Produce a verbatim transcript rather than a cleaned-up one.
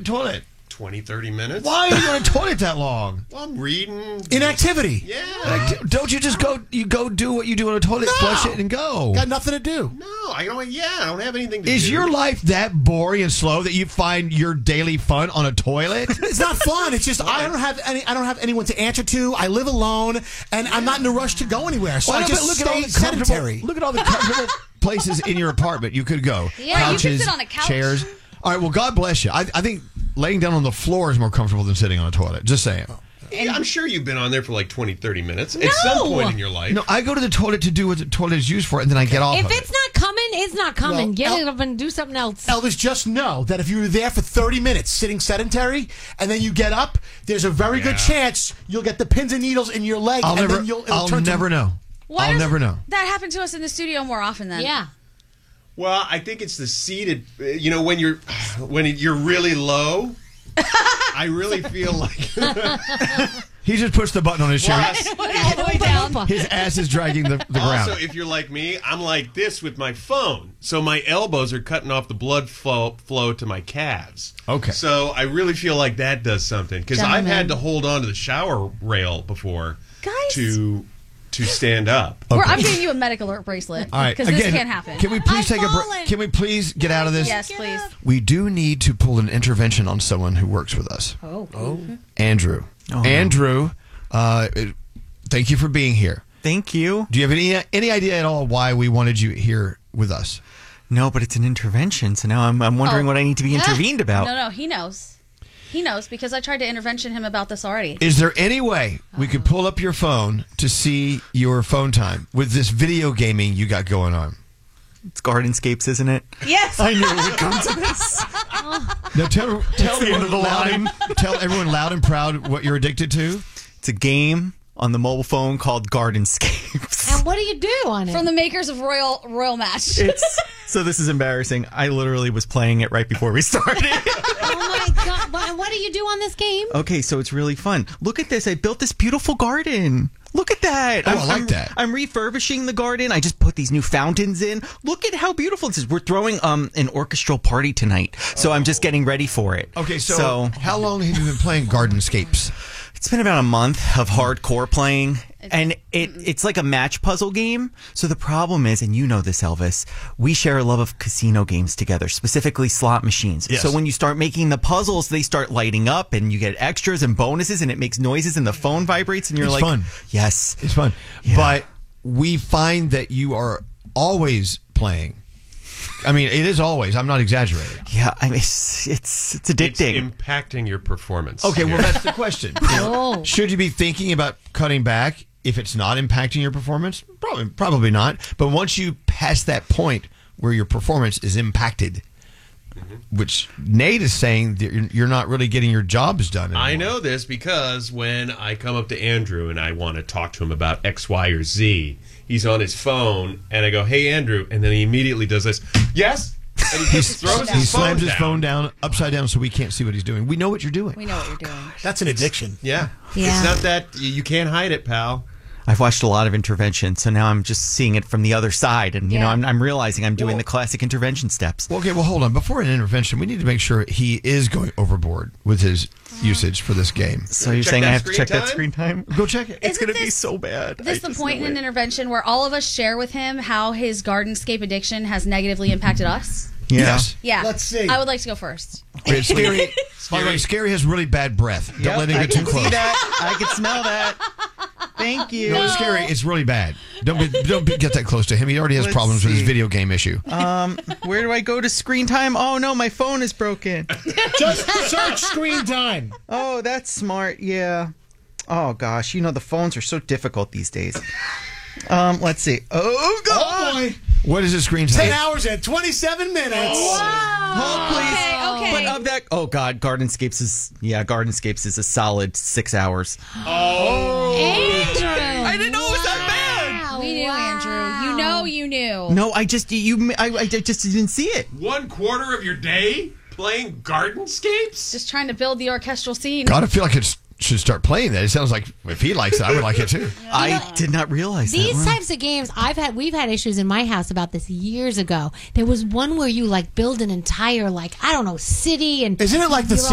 the toilet? twenty, thirty minutes. Why are you on a toilet that long? Well, I'm reading. Inactivity. Yeah. Like, don't you just go? You go do what you do on a toilet, No. flush it, and go. Got nothing to do. No, I don't. Yeah, I don't have anything to Is do. your life that boring and slow that you find your daily fun on a toilet? It's not fun. It's just I don't have any. I don't have anyone to answer to. I live alone, and I'm not in a rush to go anywhere. So Well, I no, just but look at all stay the comfortable- sedentary. Look at all the comfortable places in your apartment you could go. Yeah, you Couches, could sit on a couch. chairs. All right. Well, God bless you. I, I think laying down on the floor is more comfortable than sitting on a toilet. Just saying. Yeah, I'm sure you've been on there for like twenty, thirty minutes at some point in your life. No, I go to the toilet to do what the toilet is used for, and then I get off If of it's it. not coming, it's not coming. Well, Get El- it up and do something else. Elvis, just know that if you were there for thirty minutes sitting sedentary and then you get up, there's a very good Yeah. chance you'll get the pins and needles in your leg. I'll and never. then you'll, it'll I'll turn never to, know. Why I'll does never know. That happened to us in the studio more often then. Yeah. Well, I think it's the seated. You know, when you're when you're really low, I really feel like He just pushed the button on his shirt. All the way down. His ass is dragging the, the ground. Also, if you're like me, I'm like this with my phone. So my elbows are cutting off the blood flow, flow to my calves. Okay. So I really feel like that does something. Because I've Gentlemen. had to hold on to the shower rail before Guys. to to stand up. We're, I'm getting you a medical alert bracelet All right, because again, this can't happen. Can we please I've take a fallen. break? Can we please get out of this? Yes, please. We do need to pull an intervention on someone who works with us. Oh. Andrew. Oh, no. Andrew, uh, thank you for being here. Thank you. Do you have any any idea at all why we wanted you here with us? No, but it's an intervention, so now I'm, I'm wondering Oh. what I need to be intervened about. No, no, he knows. He knows because I tried to intervention him about this already. Is there any way we could pull up your phone to see your phone time with this video gaming you got going on? It's Gardenscapes, isn't it? Yes. I knew it would come to this. Now tell tell the end everyone of the loud line. and, tell everyone loud and proud what you're addicted to. It's a game on the mobile phone called Gardenscapes. And what do you do on it? From the makers of Royal Royal Match. It's so this is embarrassing. I literally was playing it right before we started. oh my god! What, what do you do on this game? Okay, so it's really fun. Look at this. I built this beautiful garden. Look at that. Oh, I'm, I like I'm- that. I'm refurbishing the garden. I just put these new fountains in. Look at how beautiful this is. We're throwing um an orchestral party tonight. So I'm just getting ready for it. Okay, so, how long have you been playing Gardenscapes? It's been about a month of hardcore playing, and it it's like a match puzzle game. So the problem is, and you know this, Elvis, we share a love of casino games together, specifically slot machines. Yes. So when you start making the puzzles, they start lighting up, and you get extras and bonuses, and it makes noises, and the phone vibrates, and you're It's like, fun. yes. It's fun. Yeah. But we find that you are always playing. I mean, it is always. I'm not exaggerating. Yeah, I mean, it's it's, it's It's addicting. impacting your performance. Okay, well, that's the question. You know, Oh. should you be thinking about cutting back if it's not impacting your performance? Probably, probably not. But once you pass that point where your performance is impacted, which Nate is saying that you're- you're not really getting your jobs done anymore. I know this because when I come up to Andrew and I want to talk to him about X, Y, or Z, he's on his phone, and I go, "Hey, Andrew," and then he immediately does this. Yes, and he just throws He his phone slams his down. phone down upside down so we can't see what he's doing. We know what you're doing. We know what you're doing. That's an addiction. Yeah. Yeah. It's not that you you can't hide it, pal. I've watched a lot of intervention, so now I'm just seeing it from the other side, and you know, Yeah. I'm, I'm realizing I'm doing Well- the classic intervention steps. Well, okay, well, hold on. Before an intervention, we need to make sure he is going overboard with his usage for this game. So you're Check saying that I have to screen check that time? screen time? Go check it. It's Isn't going to be this- so bad. This I the just point know in an it. intervention where all of us share with him how his Gardenscape addiction has negatively impacted us? Yeah. Yes. Yeah. Let's see. I would like to go first. Wait, Scary. By the way, Scary has really bad breath. Don't Yep, let him I get too can close. see that. I can smell that. Thank you. No, Scary, it's really bad. Don't be, don't be, get that close to him. He already has Let's problems with his see. video game issue. Um, where do I go to screen time? Oh no, my phone is broken. Just search screen time. Oh, that's smart. Yeah. Oh gosh, you know the phones are so difficult these days. Um, let's see. Oh god. Oh boy. What is his screen Ten time? hours and twenty-seven minutes. Hold, please. Okay, okay. But of that, oh god, Gardenscapes is yeah, Gardenscapes is a solid six hours. Andrew. I didn't know it was that Wow. We knew, Wow. Andrew. You know you knew. No, I just you, I, I just didn't see it. One quarter of your day playing Gardenscapes? Just trying to build the orchestral scene. God, I feel like it should start playing that. It sounds like if he likes it, I would like it too. I did not realize These that. types of games, I've had, we've had issues in my house about this years ago. There was one where you like build an entire, like, I don't know, city and Isn't it like the you're